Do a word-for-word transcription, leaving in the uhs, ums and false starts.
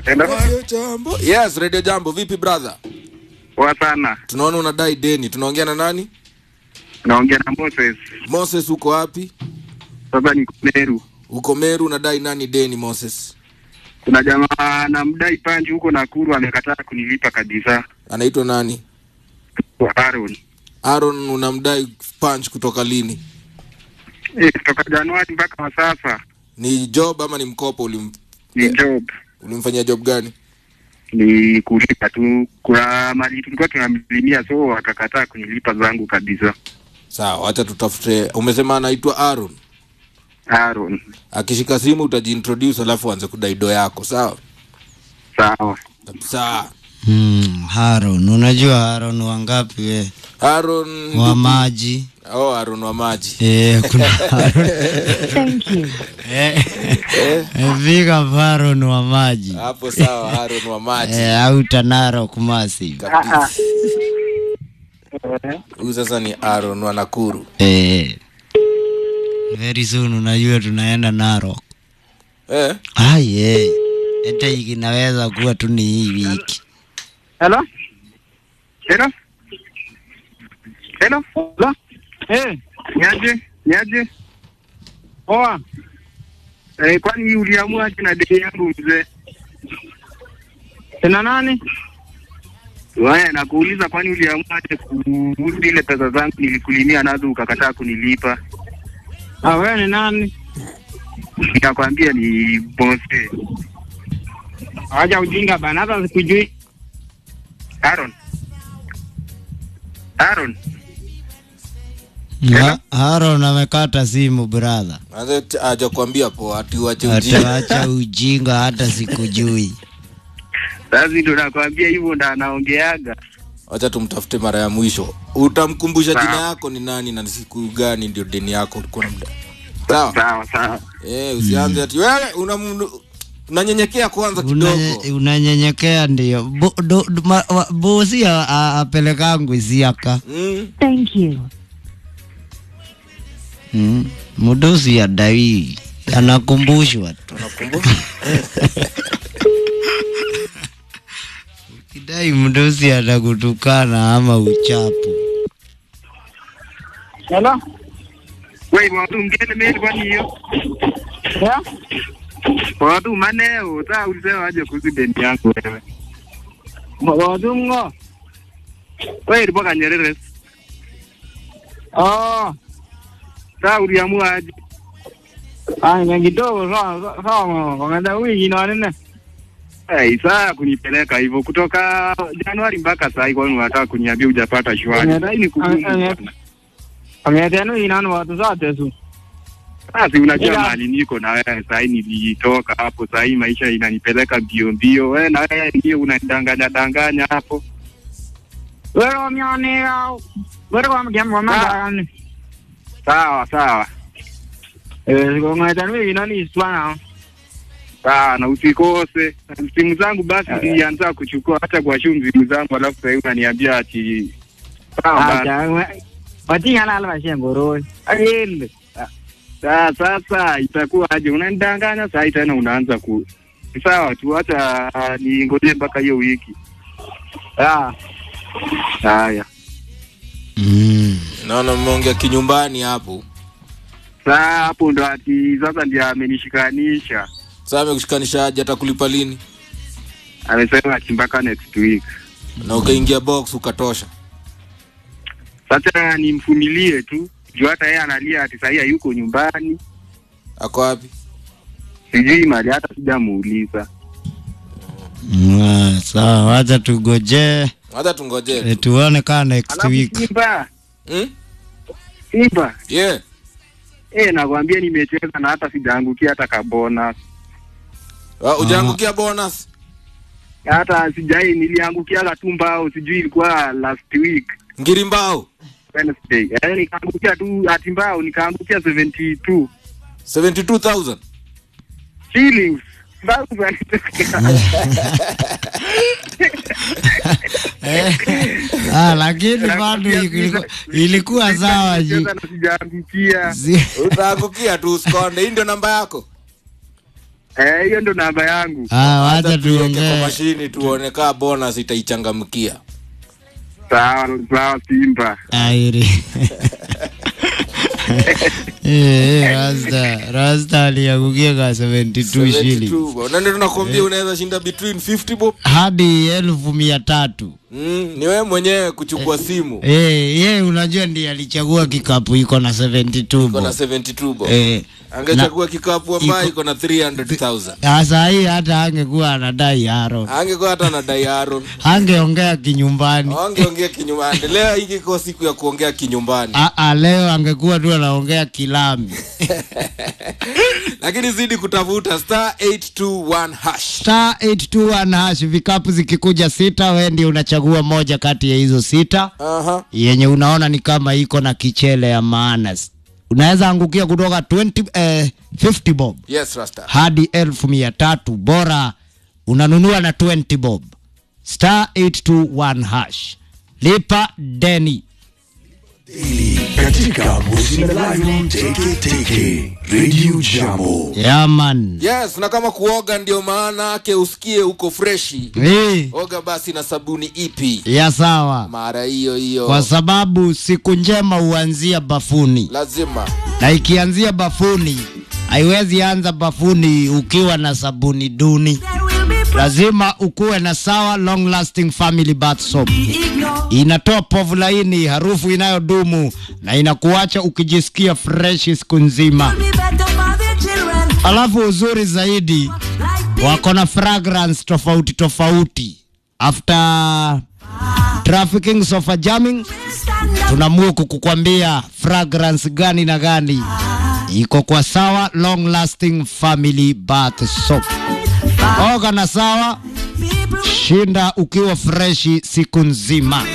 Radio Jambo. Yes, Radio Jambo. Vipi brother? Poa sana. Tunaona unadai deni. Tunaongea na nani? Naongea na Moses. Moses uko wapi? Sasa niko Meru. Uko Meru, unadai nani deni Moses? Kuna jamaa anamdai Panji huko Nakuru, amekataa kunilipa kabisa. Anaitwa nani? Aaron. Aaron, unamdai Panji kutoka lini? Eh, kutoka Januari mpaka sasa. Ni job ama ni mkopo ulim... Ni job. Ulimfanyia job gani? Ni kulipa tu. Kuna mali tulikuwa tunamlimia, so akakataa kunilipa zangu kabisa. Sawa, acha tutafute. Umesema anaitwa Aaron? Aaron. Akishika simu utajiintroduce alafu anze kudai do yako, sawa? Sawa. Sawa. Hmm, Aaron, unajua Aaron wangapi we? Aaron wa maji. Oh, Aaron wa maji. Eh, kuna Aaron. Thank you. Eh. Eh, Vika Aaron wa maji. Hapo sawa, Aaron wa maji. Eh, au Tanaro kumasi. Kabisa. Huyu sasa ni Aaron wa Nakuru. Eh. Very soon unajua tunaenda Narok. Eh? Ah, yeah. Hata inaweza kuwa tu ni hii wiki. Hello? Hello? Hello? Hello? Eh, niaje? Niaje? Poa. Eh, kwani uliamua kina deni yangu mzee? Tena nani? Wewe nakuuliza, kwani uliamua kurudi ile pesa zangu nilikulimia nazo ukakataa kunilipa? Ah, wewe ni nani? Nitakwambia ni Mose. Acha ujinga bana, hata sikujui. Aaron. Aaron. Ha, Aaron amekata simu brother. Acha aje kuambia poa ati uache ujinga. Ataacha ujinga hata sikujui. Sasa ndio nakwambia hivyo ndo anaongeaga. Acha tumtafute mara ya mwisho. Utamkumbusha jina yako ni nani na siku gani ndio deni yako ulikuwa na muda. Sawa. Sawa sawa. Eh, usianze ati wewe una unanyenyekea kwanza kidogo. Unanyenyekea ndio. Bosi apelekangu isiaka. Mm. Thank you. Mm. Mudosi ya dai anakumbushwa tu. Anakumbushwa. Kidai mudosi atakutukana ama uchapo. Hello? Wewe watu mgeni mimi kwani hiyo? Yeah? Watu maneo, ta ulisema aje kuhusu deni yangu wewe. Watu ngo. Wewe ripo Nyerere. Oh. Ta uliamua aje? Ah, nyangi dogo sawa sawa, wangada wiki na nene. Eh, saa kunipeleka hivyo kutoka Januari mpaka sasa hivi unataka kuniambia hujapata shwari. Sasa ni kugumu. Ametano inano watu zote tu. Sasa unajua mali niko na wewe sasa hivi nilitoka hapo, sasa hivi maisha inanipeleka bio bio. Wewe na wewe ndio unadanganya danganya hapo. Wewe umeonea. Wewe kama jambo mama. Sawa sawa. Eh, kwa ngatano inani swana. Ah, na usikose. Simu zangu basi nilianza kuchukua hata kwa shumzi simu zangu, alafu sasa unaniambia ati sawa. Wati halala bashengoro. Ayele. Sasa sasa itakuwa aje? Unanidanganya sasa tena unaanza ku. Sawa tu, hata ni ngoje mpaka hiyo wiki. Ah. Haya. Mm. Naona mmeongea kinyumbani hapo. Sasa hapo ndo ati sasa ndio amenishikanisha. Sasa amekushikanisha aje, atakulipa lini? Amesema mpaka next week. Na ukaingia box ukatosha. Sasa nimfumilie tu. Juu hata yeye analia ati sasa yuko nyumbani. Ako wapi? Sijui mali, hata sijamuuliza. Mm, sawa, acha tugoje. Acha tungoje. E, tuone kama next Alafu week. Simba. Hmm? Simba. Yeah. Eh, nakwambia nimecheza na hata sijaangukia hata ka bonus. Ah, hujaangukia bonus? Hata sijai, niliangukia la tumbao, sijui ilikuwa last week. Ngirimbao. Wednesday. Eh, nikaangukia tu atimbao, nikaangukia seventy-two. seventy-two thousand shillings. Ah, lakini bado ilikuwa sawa ji. Sijaangukia. Utaangukia tu usikonde. Hii ndio namba yako? Eh, hiyo ndo namba yangu. Ah, wacha Hata tuweke kwa tuongee. mashini tuone kaa bonus itaichangamkia. Sawa, sawa Simba. Airi. Eh, Rasta, Rasta aliangukia kwa seventy two shillings. Nani tunakwambia unaweza shinda between fifty bob hadi elfu mia tatu. Mm, ni wewe mwenyewe kuchukua simu. Eh, yeye unajua ndiye alichagua kikapu iko na seventy two Iko na bob. seventy two bob. Eh, angechagua kikapu ambayo iko na three hundred thousand. sasa hii hata angekuwa anadai Aaron. Angekuwa hata anadai Aaron. Angeongea kinyumbani. Angeongea kinyumbani. Leo hiki kwa siku ya kuongea kinyumbani. Ah, ah, leo angekuwa tu anaongea kilami. Lakini zidi kutafuta star eight two one hash. Star eight two one hash, vikapu zikikuja sita, wewe ndio unachagua moja kati ya hizo sita. Aha. Yenye unaona ni kama iko na kichele ya maana. Unaweza angukia kutoka twenty eh, fifty bob. Yes, Rasta. Hadi elfu mia tatu, bora unanunua na twenty bob. Star eight two one hash. Lipa deni. Katika Musina Live Teke Teke Radio Jambo. Yeah man. Yes, na kama kuoga ndio maana yake usikie uko freshi. Hey. Oga basi na sabuni ipi? Ya sawa. Mara hiyo hiyo. Kwa sababu siku njema huanzia bafuni. Lazima. Na ikianzia bafuni, haiwezi anza bafuni ukiwa na sabuni duni. Lazima ukuwe na sawa long lasting family bath soap. Inatoa povu laini, harufu inayodumu na inakuacha ukijisikia fresh siku nzima. Alafu uzuri zaidi, wako na fragrance tofauti tofauti. After trafficking sofa jamming, tunaamua kukukwambia fragrance gani na gani iko kwa sawa long lasting family bath soap. Oga na sawa, shinda ukiwa freshi siku nzima.